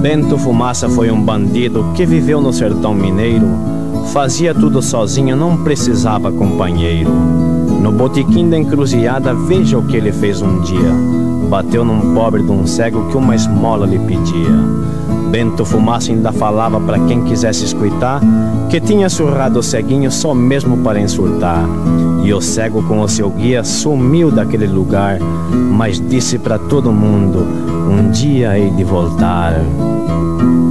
Bento Fumaça foi um bandido que viveu no sertão mineiro. Fazia tudo sozinho, não precisava companheiro. No botequim da encruzilhada, veja o que ele fez um dia. Bateu num pobre de um cego que uma esmola lhe pedia. Bento Fumaça ainda falava para quem quisesse escutar que tinha surrado o ceguinho só mesmo para insultar. E o cego com o seu guia sumiu daquele lugar, mas disse para todo mundo: um dia hei de voltar.